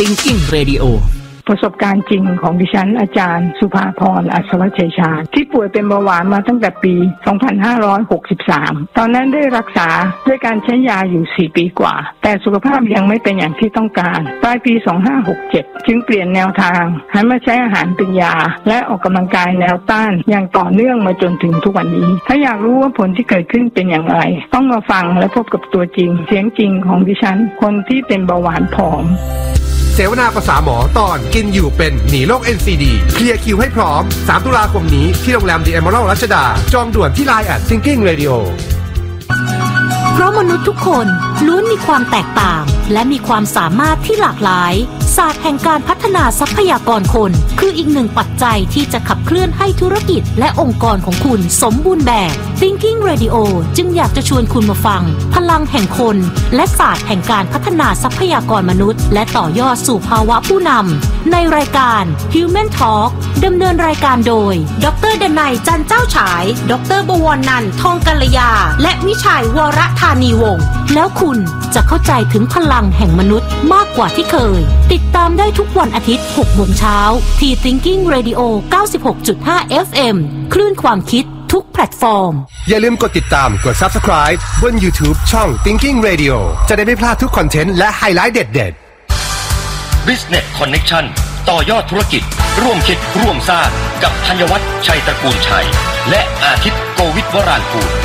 Thinking Radio ประสบการณ์จริงของดิฉันอาจารย์สุภาพรอัศวชัยชาญที่ป่วยเป็นเบาหวานมาตั้งแต่ปี 2563 ตอนนั้นได้รักษาด้วยการใช้ยาอยู่4 ปีกว่าแต่สุขภาพยังไม่เป็นอย่างที่ต้องการปลายปี 2567 จึงเปลี่ยนแนวทางหันมาใช้อาหารเป็นยาและออกกำลังกายแนวต้านอย่างต่อเนื่องมาจนถึงทุกวันนี้ถ้าอยากรู้ว่าผลที่เกิดขึ้นเป็นอย่างไรต้องมาฟังและพบกับตัวจริงเสียงจริงของดิฉันคนที่เป็นเบาหวานผอมเสวนาภาษาหมอตอนกินอยู่เป็นหนีโรค NCD เคลียร์คิวให้พร้อม3 ตุลาคมนี้ที่โรงแรม The Emerald รัชดาจองด่วนที่ Line @Thinking Radio เพราะมนุษย์ทุกคนล้วนมีความแตกต่างและมีความสามารถที่หลากหลายศาสตร์แห่งการพัฒนาทรัพยากรคนคืออีกหนึ่งปัจจัยที่จะขับเคลื่อนให้ธุรกิจและองค์กรของคุณสมบูรณ์แบบ Thinking Radio จึงอยากจะชวนคุณมาฟังพลังแห่งคนและศาสตร์แห่งการพัฒนาทรัพยากรมนุษย์และต่อยอดสู่ภาวะผู้นำในรายการ Human Talk ดำเนินรายการโดยดร.ดนัย จันเจ้าฉายดร.บวรนันท์ ทองกัลยาและวิชัยวรธานีวงศ์แล้วคุณจะเข้าใจถึงพลังแห่งมนุษย์มากกว่าที่เคยติดตามได้ทุกวันอาทิตย์ 6 โมงเช้าที่ Thinking Radio 96.5 FM คลื่นความคิดทุกแพลตฟอร์มอย่าลืมกดติดตามกด Subscribe บน YouTube ช่อง Thinking Radio จะได้ไม่พลาดทุกคอนเทนต์และไฮไลท์เด็ดๆ Business Connection ต่อยอดธุรกิจร่วมคิดร่วมสร้างกับธัญวัฒน์ชัยตระกูลชัยและอาทิตย์โกวิทวรานกูล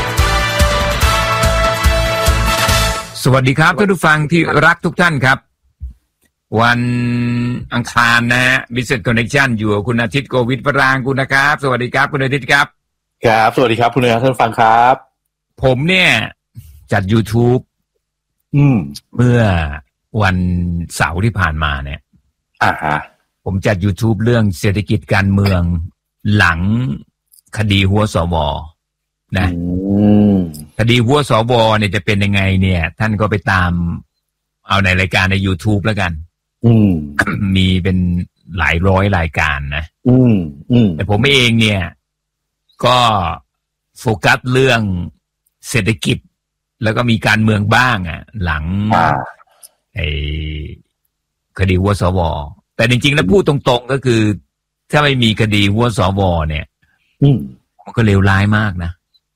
สวัสดีครับท่านผู้ฟังที่รักทุกท่านครับวันอังคารนะฮะ Business Connection อยู่กับคุณอาทิตย์โกวิทวรางกูลนะครับสวัสดีครับคุณอาทิตย์ครับครับสวัสดีครับคุณท่านฟังครับผมเนี่ยจัด YouTube เมื่อวันเสาร์ที่ผ่านมาเนี่ยผมจัด YouTube เรื่องเศรษฐกิจการเมืองหลังคดีหัวสวนะคดีหัวสวเนี่ยจะเป็นยังไงเนี่ยท่านก็ไปตามเอาในรายการใน YouTube แล้วกันมีเป็นหลายร้อยรายการนะแต่ผมเองเนี่ยก็โฟกัสเรื่องเศรษฐกิจแล้วก็มีการเมืองบ้างหลังไอ้คดีหัวสวแต่จริงๆแล้วพูดตรงๆก็คือถ้าไม่มีคดีหัวสวเนี่ยมันก็เลวร้ายมากนะ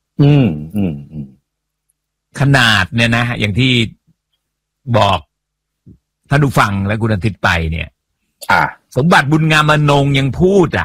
ขนาดเนี่ยนะอย่างที่บอกท่านผู้ฟังและคุณอาทิตย์ไปเนี่ยสมบัติบุญงามอนงยังพูด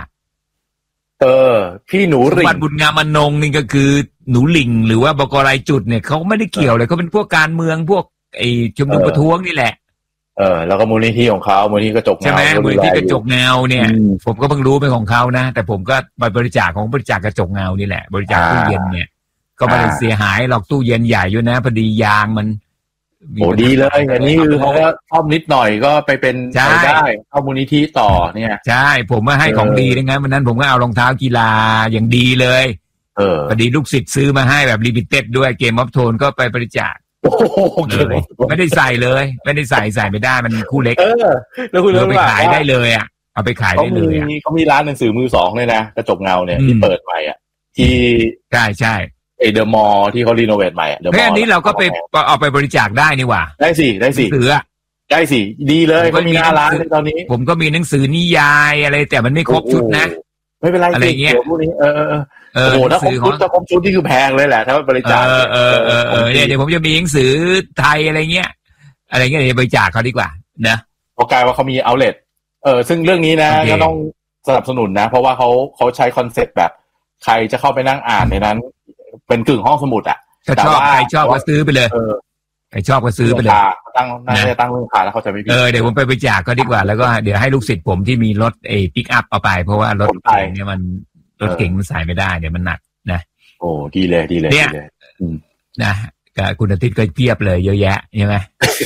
พี่หนูสมบัติบุญงามอนงนี่ก็คือหนูลิงหรือว่าบก.รายจุดเนี่ยเขาไม่ได้เกี่ยวเลยเขาเป็นพวกการเมืองพวกไอ้ชุมนุมประท้วงนี่แหละแล้วก็มูลนิธิของเขามูลนิธิกระจกเงาใช่ไหมมูลนิธิกระจกเงาเนี่ยผมก็เพิ่งรู้เป็นของเขานะแต่ผมก็บริจาคของบริจาคกระจกเงานี่แหละบริจาคตู้เย็นเนี่ยก็ไม่ได้เสียหายหรอกตู้เย็นใหญ่อยู่นะพอดียางมันโอ้ดีเลยอันนี้คือเขาก็ซ่อมนิดหน่อยก็ไปเป็นได้เข้ามูลนิธิต่อเนี่ยใช่ผมว่าให้ของดีดังนั้นวันนั้นผมก็เอารองเท้ากีฬาอย่างดีเลยพอดีลูกศิษย์ซื้อมาให้แบบลิมิเต็ดด้วยเกมออฟโทนก็ไปบริจาคเลยไม่ได้ใส่เลยไม่ได้ใส่ไม่ได้มันคู่เล็กแล้วคุณเอาไปขายได้เลยเอาไปขายได้เลยเขามีร้านหนังสือมือสองเลยนะกระจกเงาเนี่ยที่เปิดใหม่ที่ใช่เดอะมอลล์ที่เขารีโนเวทใหม่เฮ้ยอันนี้เราก็ไปเอาไปบริจาคได้นี่หว่าได้สิถือได้สิดีเลยก็มีหน้าร้านตอนนี้ผมก็มีหนังสือนิยายอะไรแต่มันไม่ครบชุดนะไม่เป็นไรอะไรเงี้ยพวกนี้โอ้โหถ้าครบชุดนี่คือแพงเลยแหละถ้าบริจาคเดี๋ยวผมจะมีหนังสือไทยอะไรเงี้ยเดี๋ยวบริจาคเขาดีกว่านะเพราะกลายว่าเขามีเอาท์เลทซึ่งเรื่องนี้นะก็ต้องสนับสนุนนะเพราะว่าเขาใช้คอนเซ็ปต์แบบใครจะเข้าไปนั่งอ่านในนั้นเป็นกึ่งห้องสมุดแต่ว่าใครชอบก็ซื้อไปเลยใครชอบก็ซื้อไปเลยตั้งเรื่องราคาแล้วเขาจะไม่ผิดเดี๋ยวผมไปบริจาคก็ดีกว่าแล้วก็เดี๋ยวให้ลูกศิษย์ผมที่มีรถปิกอัพเอาไปเพราะว่ารถเก๋งเนี่ยมันรถเก๋งมันใส่ไม่ได้เดี๋ยวมันหนักนะโอ้ดีเลยเนี่ยนะกับคุณอาทิตย์ก็เพียบเลยเยอะแยะใช่ไหม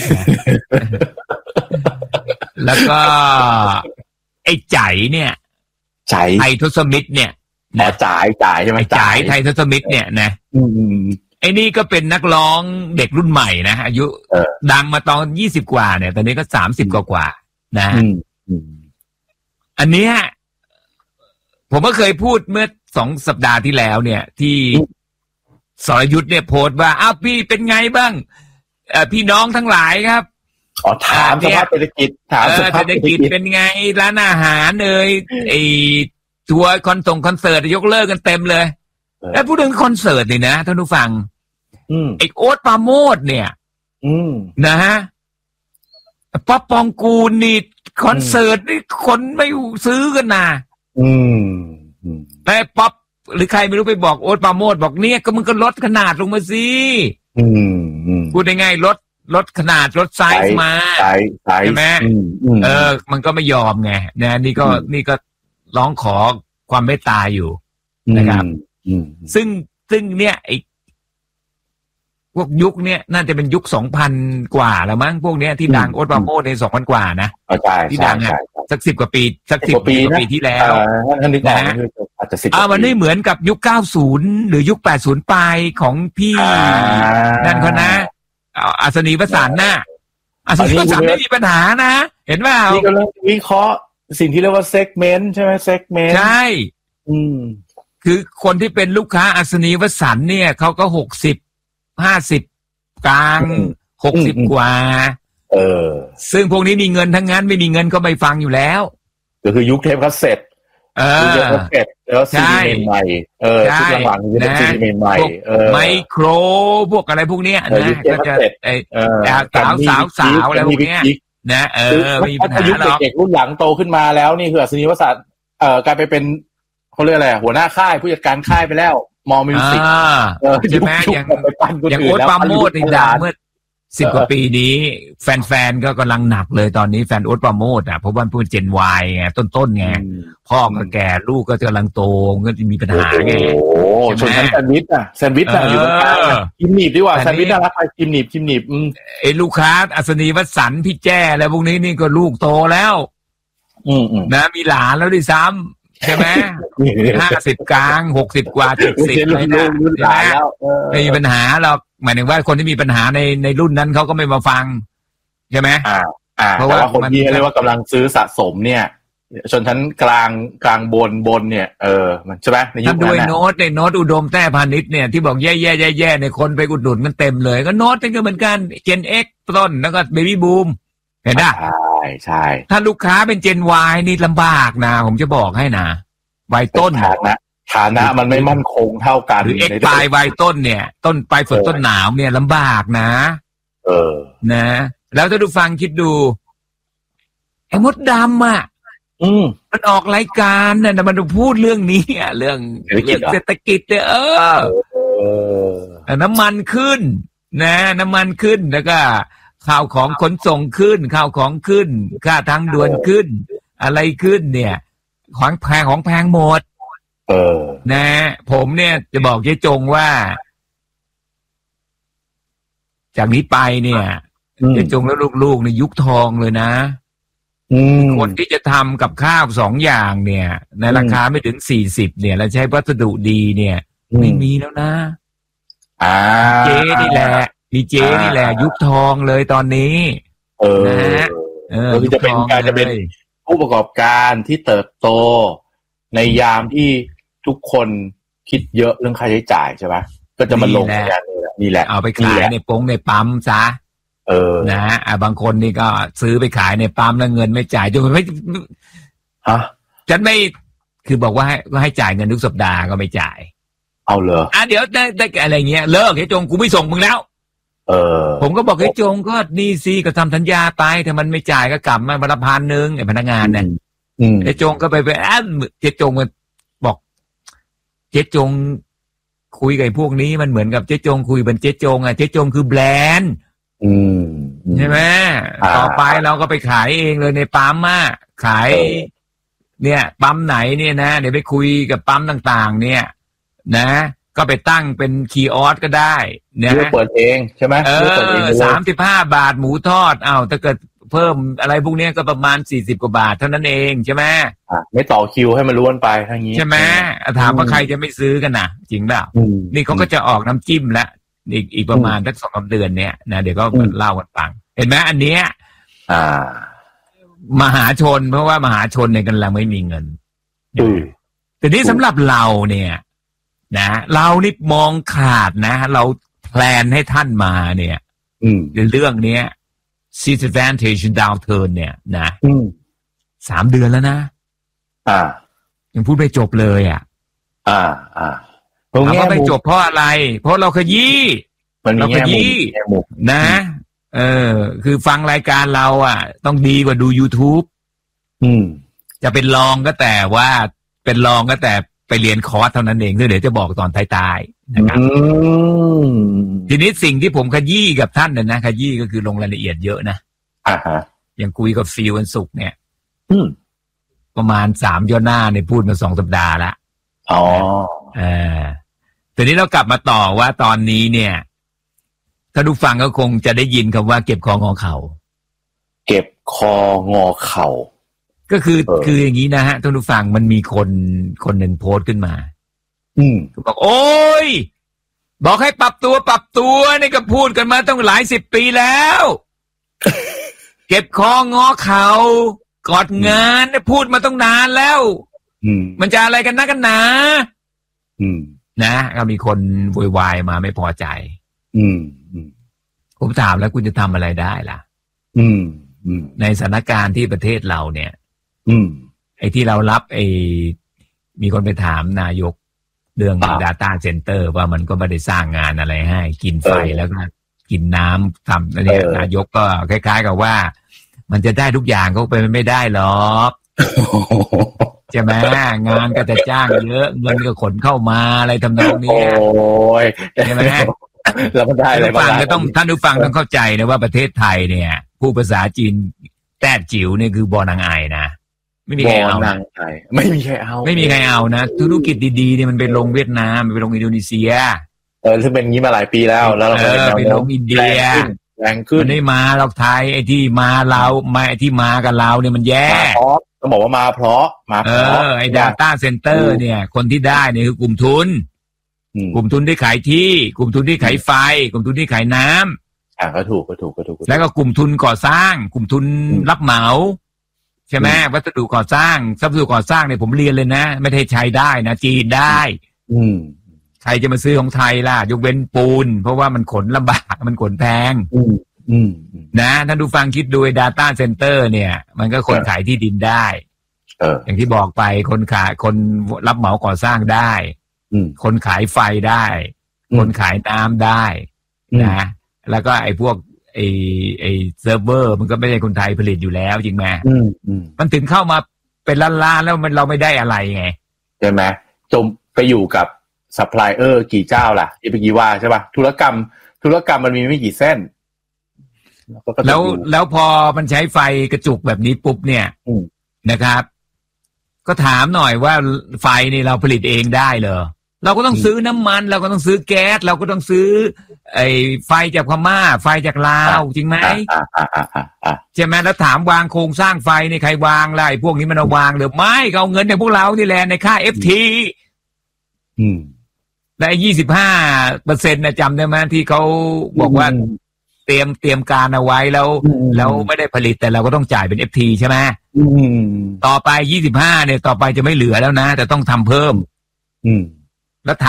แล้วก็ไอ้ใจเนี่ยไทยทศมิตรเนี่ยจ่ายใช่ไหมจ่ายไทยทศมิตรเนี่ยนะไอ้นี่ก็เป็นนักร้องเด็กรุ่นใหม่นะอายุดังมาตอน20 กว่าเนี่ยตอนนี้ก็30 กว่านะอันเนี้ยผมก็เคยพูดเมื่อ2 สัปดาห์ที่แล้วเนี่ยที่สรยุทธเนี่ยโพสต์ว่าอ้าวพี่เป็นไงบ้างพี่น้องทั้งหลายครับถามสภาพเศรษฐกิจถามสภาพเศรษฐกิจเป็นไงร้านอาหารไอ้ทัวร์คอนเสิร์ตยกเลิกกันเต็มเลยแล้วพูดถึงคอนเสิร์ตนี่นะท่านผู้ฟังไอ้โอ๊ตปราโมชเนี่ยนะฮะป๊อปปองกูลนี่คอนเสิร์ตนี่คนไม่ซื้อกันนะแต่ป๊อปหรือใครไม่รู้ไปบอกโอ๊ตปราโมชบอกเนี่ยก็มึงก็ลดขนาดลงมาสิพูดง่ายๆลดขนาดลดไซส์มาใช่ไหมมันก็ไม่ยอมไงนะนี่ก็ร้องขอความเมตตาอยู่นะครับซึ่งเนี่ยไอ้พวกยุคเนี้ยน่าจะเป็นยุค 2,000 กว่าแล้วมั้งพวกเนี้ยที่ดังโอ๊ตปราโมชใน 2,000 กว่านะที่ดังอ่ะสัก10 กว่าปีสัก10 ปีที่แล้วนะอาจจะ10มันไม่เหมือนกับยุค 90 หรือยุค 80 ปลายของพี่นั่นเขานะอัศนีวสันต์น่ะอัศนีวสันต์ไม่มีปัญหานะเห็นว่านี่กำลังวิเคราะห์สิ่งที่เรียกว่าเซกเมนต์ใช่ไหมเซกเมนต์ใช่คือคนที่เป็นลูกค้าอัศนีวสันต์เนี่ยเขาก็50 กลาง60 กว่าซึ่งพวกนี้มีเงินทั้งนั้นไม่มีเงินก็ไม่ฟังอยู่แล้วก็คือยุคเทปคาสเซ็ตยุคเทปคาสเซ็ตแล้วซีดีใหม่ชุดหลังๆคือซีดีใหม่ไมโครพวกอะไรพวกเนี้ยนะก็จะสาวอะไรพวกเนี้ยนะมีปัญหาหรอกเด็กรุ่นหลังโตขึ้นมาแล้วนี่คืออัศนีวสันต์กลายไปเป็นเขาเรียกอะไรหัวหน้าค่ายผู้จัดการค่ายไปแล้วมอมิวสิกใช่ไหมอย่างโอ๊ตปราโมชนี่ดังเมื่อ10 กว่าปีนี้แฟนๆก็กำลังหนักเลยตอนนี้แฟนโอ๊ตปราโมชเพราะว่าเป็นเจน Y ไงต้นไงพ่อก็แก่ลูกก็กำลังโตก็จะมีปัญหาไงโอ้ส่วนนั้นแซนด์วิชอยู่ตรงกลางกิมหนีบดีกว่าแซนด์วิชน่ารักไปกิมหนีบไอ้ลูกค้าอัศนีวสันต์พี่แจ้แล้วพวกนี้นี่ก็ลูกโตแล้วนะมีหลานแล้วด้วยซ้ำใช่ไหม50 กลาง60 กว่า70อะไรนะใช่ไหมไม่มีปัญหาหรอกหมายถึงว่าคนที่มีปัญหาในรุ่นนั้นเขาก็ไม่มาฟังใช่ไหมเพราะว่าคนที่เรียกว่ากำลังซื้อสะสมเนี่ยชนชั้นกลางบนเนี่ยมันใช่ไหมในยุคนั้นด้วยโน้ตอุดมแต้พาณิชย์เนี่ยที่บอกแย่ในคนไปอุดหนุนกันเต็มเลยก็โน้ตก็เหมือนกันเจน X ต้นแล้วก็เบบี้บูมเห็นป่ะใช่ถ้าลูกค้าเป็นเจน Y นี่ลำบากนะผมจะบอกให้นะวัยต้นฐานะมันไม่มั่นคงเท่ากันหรือ X ปลายวัยต้นเนี่ยต้นปลายฝนต้นหนาวเนี่ยลำบากนะนะแล้วถ้าดูฟังคิดดูไอ้มดดำมันออกรายการน่ะมันพูดเรื่องนี้เรื่องเศรษฐกิจเนี่ยน้ำมันขึ้นนะน้ำมันขึ้นแล้วก็ข่าวของขนส่งขึ้นข่าวของขึ้นค่าทางด่วนขึ้นอะไรขึ้นเนี่ยของแพงหมดนะผมเนี่ยจะบอกเจ๊จงว่าจากนี้ไปเนี่ยเจ๊จงแล้วลูกๆในยุคทองเลยนะคนที่จะทำกับข้าว2 อย่างเนี่ยในราคาไม่ถึง40เนี่ยแล้วใช้วัสดุดีเนี่ยไม่มีแล้วนะเจ๊นี่แหละมีเจ๊นี่แหละยุคทองเลยตอนนี้นะยุคทองจะเป็นผู้ประกอบการที่เติบโตในยามที่ทุกคนคิดเยอะเรื่องค่าใช้จ่ายใช่ไหมก็จะมาลงกันนี่แหละเอาไปขายในปั๊มซะนะบางคนนี่ก็ซื้อไปขายในปั๊มแล้วเงินไม่จ่ายจนไม่ฉันไม่คือบอกว่าให้จ่ายเงินทุกสัปดาห์ก็ไม่จ่ายเอาเหรอเดี๋ยวได้อะไรเงี้ยเลิกไอ้จงกูไม่ส่งมึงแล้วผมก็บอกไอ้จงก็นี่สิก็ทำสัญญาไปถ้ามันไม่จ่ายก็กลับมาวันละ1,000ไอ้พนักงานเนี่ยเจ๊จงก็ไปเจ๊จงมันบอกเจ๊จงคุยกับพวกนี้มันเหมือนกับเจ๊จงคุยเป็นเจ๊จงเจ๊จงคือแบรนด์ใช่ไหมต่อไปเราก็ไปขายเองเลยในปั๊มขายเนี่ยปั๊มไหนเนี่ยนะเดี๋ยวไปคุยกับปั๊มต่างๆเนี่ยนะก็ไปตั้งเป็นคีย์ออสก็ได้นะเปิดเองใช่ไหม 35 บาทหมูทอดถ้าเกิดเพิ่มอะไรพวกนี้ก็ประมาณ40 กว่าบาทเท่านั้นเองใช่ไหมไม่ต่อคิวให้มันล้วนไปทั้งนี้ใช่ไหมถามว่าใครจะไม่ซื้อกันนะจริงเปล่านี่เขาก็จะออกน้ำจิ้มแล้วอีกประมาณสัก2-3 เดือนเนี่ยนะเดี๋ยวก็เล่ากันฟังเห็นไหมอันเนี้ยมหาชนเพราะว่ามหาชนเนี่ยกำลังไม่มีเงินแต่นี้สำหรับเราเนี่ยนะเรานี่มองขาดนะเราแพลนให้ท่านมาเนี่ยในเรื่องเนี้ย disadvantage and downturn เนี่ยนะ3 เดือนแล้วนะยังพูดไม่จบเลยเราก็ไม่จบเพราะอะไรเพราะเราขยี้เราขยี้นะคือฟังรายการเราต้องดีกว่าดู YouTube จะเป็นรองก็แต่ว่าเป็นรองก็แต่ไปเรียนคอร์สเท่านั้นเองซึ่งเดี๋ยวจะบอกตอนท้ายๆนะครับทีนี้สิ่งที่ผมขยี้กับท่านนะขยี้ก็คือลงรายละเอียดเยอะนะอย่างคุยกับฟิลวันศุกร์เนี่ยประมาณ3 ย่อหน้าเนี่ยพูดมา2 สัปดาห์ละทีนี้เรากลับมาต่อว่าตอนนี้เนี่ยถ้าดูฟังก็คงจะได้ยินคำว่าเก็บคองอเข่าเก็บคองอเข่าก็คืออย่างนี้นะฮะท่านผู้ฟังมันมีคนหนึ่งโพสต์ขึ้นมาบอกโอ้ยบอกให้ปรับตัวนี่ก็พูดกันมาต้องหลาย10 ปีแล้ว เก็บคองอเข่ากอดงานพูดมาต้องนานแล้วมันจะอะไรกันนักกันหนานะก็มีคนโวยวายมาไม่พอใจผมถามแล้วคุณจะทำอะไรได้ล่ะในสถานการณ์ที่ประเทศเราเนี่ยไอ้ที่เรารับมีคนไปถามนายกเรื่อง data center ว่ามันก็ไม่ได้สร้างงานอะไรให้กินไฟแล้วก็กินน้ำทำอะไรนายกก็คล้ายๆกับว่ามันจะได้ทุกอย่างก็ไปไม่ได้หรอกใช่ไหมงานก็จะจ้างเยอะเงินก็ขนเข้ามาอะไรทำนองนี้ใช่ไหมแล้วมันได้อะไรบ้างท่านผู้ฟังต้องเข้าใจนะว่าประเทศไทยเนี่ยผู้ภาษาจีนแต้จิ๋วเนี่ยคือบอนางไอนะไม่มีใครเอาไม่มีใครเอานะธุรกิจดีๆเนี่ยมันไปลงเวียดนามไปลงอินโดนีเซียซึ่งเป็นงี้มาหลายปีแล้วเราไปลงอินเดียแรงขึ้นมันได้มาเราไทยไอ้ที่มาเราไอ้ที่มากับเราเนี่ยมันแย่ต้องบอกว่ามาเพราะไอ้ data center เนี่ยคนที่ได้เนี่ยคือกลุ่มทุนที่ขายที่กลุ่มทุนที่ขายไฟกลุ่มทุนที่ขายน้ำก็ถูกแล้วก็กลุ่มทุนก่อสร้างกลุ่มทุนรับเหมาใช่ไหมวัสดุก่อสร้างทรัพย์สินก่อสร้างเนี่ยผมเรียนเลยนะไม่ได้ใช้ได้นะจีนได้ใครจะมาซื้อของไทยล่ะยกเว้นปูนเพราะว่ามันขนลำบากมันขนแพงนะท่านดูฟังคิดดู data center เนี่ยมันก็คนขายที่ดินได้อย่างที่บอกไปคนรับเหมาก่อสร้างได้คนขายไฟได้คนขายน้ำได้นะแล้วก็ไอ้พวกไอ้เซิร์ฟเวอร์มันก็ไม่ใช่คนไทยผลิตอยู่แล้วจริงไหมมันถึงเข้ามาเป็นล้านๆแล้วเราไม่ได้อะไรไงใช่ไหมจมไปอยู่กับซัพพลายเออร์กี่เจ้าล่ะที่เมื่อกี้ว่าใช่ป่ะธุรกรรมมันมีไม่กี่เส้นแล้วพอมันใช้ไฟกระจุกแบบนี้ปุ๊บเนี่ยนะครับก็ถามหน่อยว่าไฟนี่เราผลิตเองได้เหรอเราก็ต้องซื้อน้ำมันเราก็ต้องซื้อแก๊สเราก็ต้องซื้อไอ้ไฟจากพม่าไฟจากลาวจริงไหมใช่ไหมแล้วถามวางโครงสร้างไฟในใครวางล่ะไอ้พวกนี้มันเอาวางหรือไม่เอาเงินในพวกเรานี่แหละในค่า FT และ25%นะจำได้ไหมที่เขาบอกว่าเตรียมการเอาไว้แล้วไม่ได้ผลิตแต่เราก็ต้องจ่ายเป็น FT ใช่ไหมต่อไป25เนี่ยต่อไปจะไม่เหลือแล้วนะแต่ต้องทำเพิ่ม